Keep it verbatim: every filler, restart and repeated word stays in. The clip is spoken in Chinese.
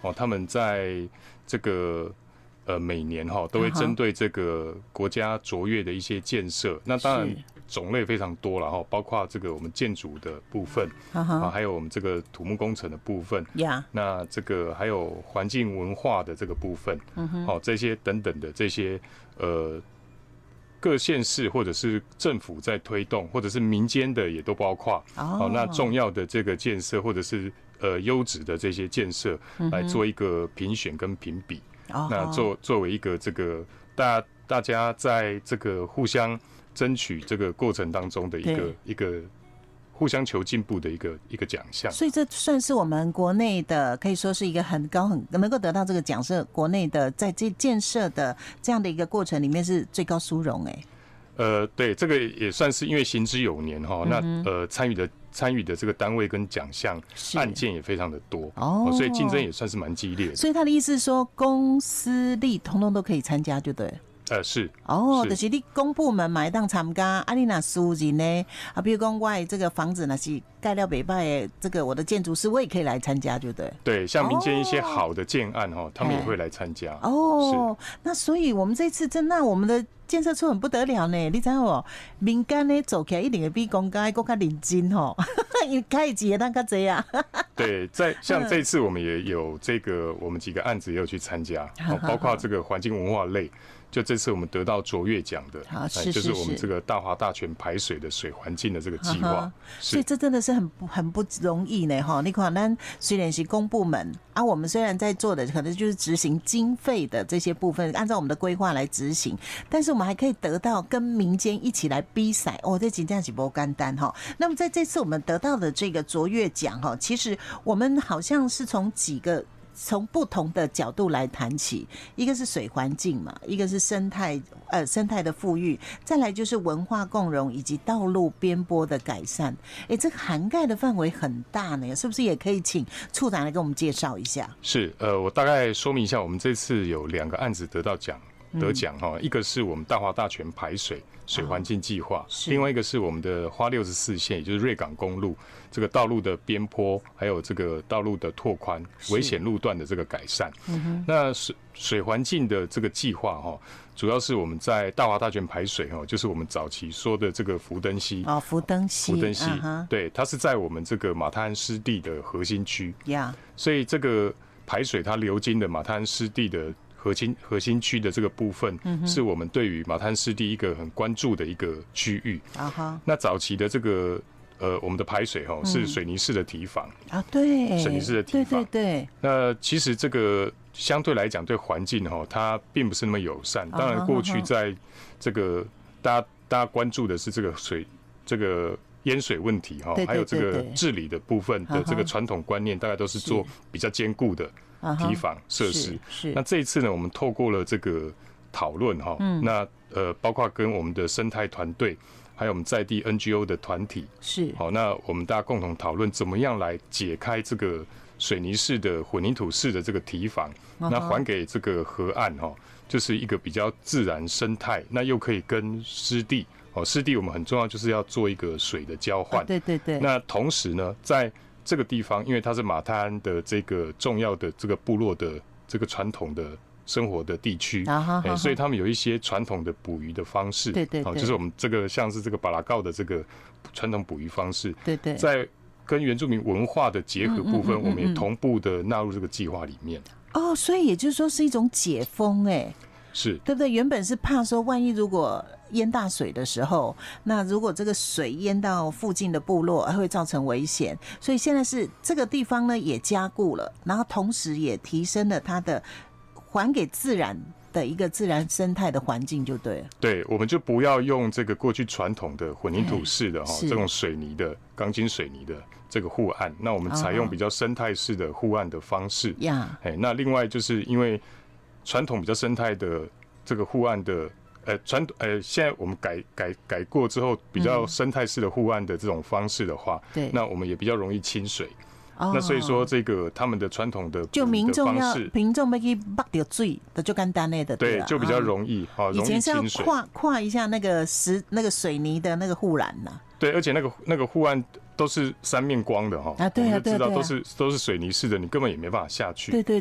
哦，他们在这个呃每年哈都会针对这个国家卓越的一些建设，那当然种类非常多了哈，包括这个我们建筑的部分啊，还有我们这个土木工程的部分，那这个还有环境文化的这个部分，好，这些等等的这些呃。各县市或者是政府在推动，或者是民间的也都包括。哦，那重要的这个建设，或者是呃优质的这些建设，来做一个评选跟评比。哦，那作作为一个这个大大家在这个互相争取这个过程当中的一个一个。互相求进步的一个一个奖项， 所以这算是我们国内的，可以说是一个很高很能够得到这个奖，是国内的在这建设的这样的一个过程里面是最高殊荣哎、欸。 呃，对，这个也算是因为行之有年哈、嗯，那呃参与的参与的这个单位跟奖项案件也非常的多哦，所以竞争也算是蛮激烈的。 所以他的意思是说，公私立通通都可以参加，就对了。 呃是哦，就是你公部门嘛会当参加，啊你若私人呢，啊比如讲我的这个房子若是盖了不歹的，这个我的建筑师我也可以来参加，对不对？ 对，像民间一些好的建案哈、哦，他们也会来参加。 哦，那所以我们这次真那我们的建设处很不得了呢，你知道哦，民间呢走起来一定会比公家更加认真吼，因为开钱当较济啊。 对，在像这次我们也有这个，我们几个案子也有去参加，哦、包括这个环境文化类。就这次我们得到卓越奖的， 好是是是， 就是我们这个大华大泉排水的水环境的这个计划， 所以这真的是很不很不容易呢哈。你看，咱虽然是公部门啊，我们虽然在做的可能就是执行经费的这些部分，按照我们的规划来执行，但是我们还可以得到跟民间一起来比赛哦，这真的是不简单哈。那么在这次我们得到的这个卓越奖哈，其实我们好像是从几个。从不同的角度来谈起，一个是水环境嘛，一个是生态，呃，生态的富裕，再来就是文化共融以及道路边坡的改善。哎，这个涵盖的范围很大呢，是不是也可以请处长来给我们介绍一下？ 是，呃，我大概说明一下，我们这次有两个案子得到奖。得奖哈，一个是我们大华大泉排水水环境计划，哦，另外一个是我们的花六十四线，也就是瑞港公路这个道路的边坡，还有这个道路的拓宽、危险路段的这个改善。嗯、那水水环境的这个计划哈，主要是我们在大华大泉排水哈，就是我们早期说的这个福登溪哦，福登溪， 福登溪，啊，对，它是在我们这个马太安湿地的核心区，呀，所以这个排水它流经的马太安湿地的。核心核心区的这个部分，是我们对于马太安湿地一个很关注的一个区域。啊，那早期的这个呃，我们的排水哈是水泥式的堤防啊，对， 水泥式的堤防， 对对对。 那其实这个相对来讲对环境哈，它并不是那么友善。当然，过去在这个大家大家关注的是这个水这个。淹水问题哈，还有这个治理的部分的这个传统观念，大概都是做比较坚固的堤防设施。那这一次呢，我们透过了这个讨论哈，那呃，包括跟我们的生态团队，还有我们在地 N G O 的团体，是好，那我们大家共同讨论怎么样来解开这个水泥式的混凝土式的这个堤防，那还给这个河岸哈，就是一个比较自然生态，那又可以跟湿地。哦，湿地我们很重要，就是要做一个水的交换。啊， 对对对。 那同时呢，在这个地方，因为它是马太安的这个重要的这个部落的这个传统的生活的地区，啊欸，所以他们有一些传统的捕鱼的方式。对对对。哦，就是我们这个像是这个巴拉告的这个传统捕鱼方式。对对。在跟原住民文化的结合部分，我们也同步的纳入这个计划里面。 哦，所以也就是说是一种解封，哎。 是对不对？原本是怕说，万一如果淹大水的时候，那如果这个水淹到附近的部落，会造成危险。所以现在是这个地方呢也加固了，然后同时也提升了它的还给自然的一个自然生态的环境，就对了。 对，我们就不要用这个过去传统的混凝土式的哈，这种水泥的钢筋水泥的这个护岸，那我们采用比较生态式的护岸的方式。呀，哎，那另外就是因为。传统比较生态的这个护岸的，呃，传呃，现在我们改改改过之后，比较生态式的护岸的这种方式的话，对、嗯，那我们也比较容易清水。哦、那所以说，这个他们的传统的就民众要民众要去bắt到水的就简单的， 对，就比较容易啊， 以前是要跨跨一下那个石那个水泥的那个护栏呐。 对，而且那个那个护岸都是三面光的哈， 啊，对啊，对啊， 知道都是都是水泥式的，你根本也没办法下去。 对对